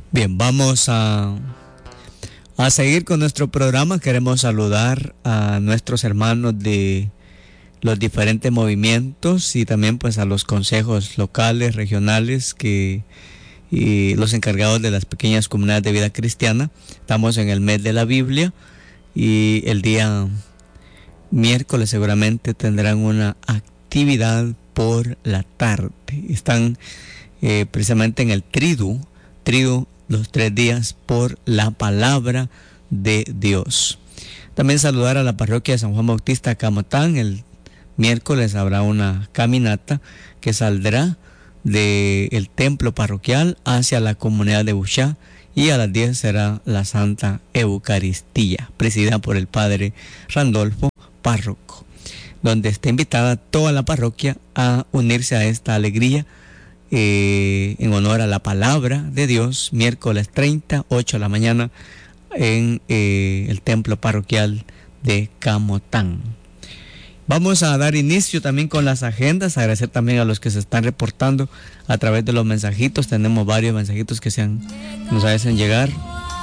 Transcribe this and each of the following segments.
Bien, vamos a seguir con nuestro programa. Queremos saludar a nuestros hermanos de los diferentes movimientos y también pues a los consejos locales, regionales y los encargados de las pequeñas comunidades de vida cristiana. Estamos en el mes de la Biblia y el día miércoles seguramente tendrán una actividad por la tarde. Están precisamente en el triduo los 3 días por la palabra de Dios. También saludar a la parroquia de San Juan Bautista Camotán. El miércoles habrá una caminata que saldrá del templo parroquial hacia la comunidad de Buchá, y a las 10 será la Santa Eucaristía, presidida por el Padre Randolfo, párroco, donde está invitada toda la parroquia a unirse a esta alegría en honor a la palabra de Dios. Miércoles 30, 8 de la mañana en el templo parroquial de Camotán. Vamos a dar inicio también con las agendas. Agradecer también a los que se están reportando a través de los mensajitos. Tenemos varios mensajitos que nos hacen llegar.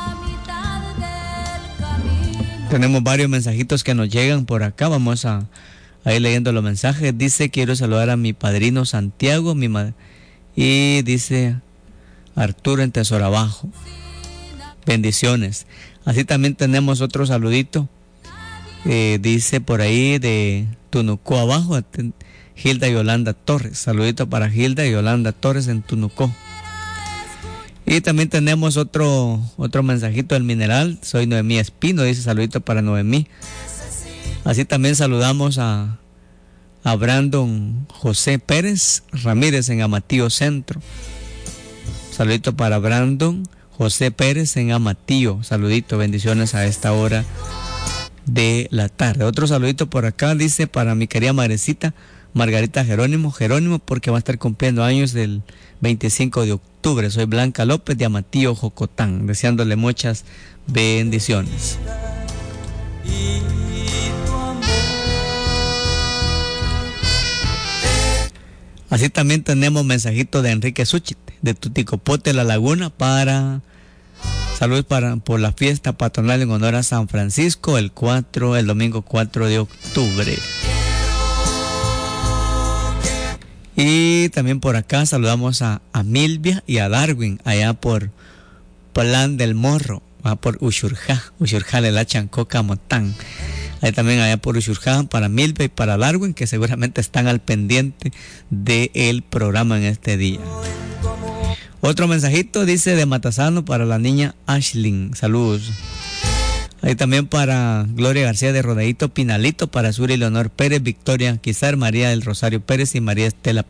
Tenemos varios mensajitos que nos llegan por acá. Vamos a ir leyendo los mensajes. Dice: quiero saludar a mi padrino Santiago, y dice Arturo en Tesorabajo. Bendiciones. Así también tenemos otro saludito. Dice por ahí de Tunucó abajo, Hilda Yolanda Torres. Saludito para Hilda y Yolanda Torres en Tunucó. Y también tenemos otro mensajito del Mineral. Soy Noemí Espino, dice saludito para Noemí. Así también saludamos a Brandon José Pérez Ramírez en Amatillo Centro. Saludito para Brandon José Pérez en Amatillo. Saludito, bendiciones a esta hora de la tarde. Otro saludito por acá, dice para mi querida madrecita Margarita Jerónimo, porque va a estar cumpliendo años del 25 de octubre. Soy Blanca López de Amatillo, Jocotán, deseándole muchas bendiciones. Así también tenemos mensajito de Enrique Súchite, de Tuticopote, La Laguna, saludos por la fiesta patronal en honor a San Francisco, el domingo 4 de octubre. Y también por acá saludamos a Milvia y a Darwin, allá por Plan del Morro, por Uxurjá de la Chancó, Camotán. Ahí también allá por Uxurjá, para Milvia y para Darwin, que seguramente están al pendiente del programa en este día. Otro mensajito dice de Matasano para la niña Ashlyn, saludos. Ahí también para Gloria García de Rodeito Pinalito, para Suri Leonor Pérez, Victoria Quizar, María del Rosario Pérez y María Estela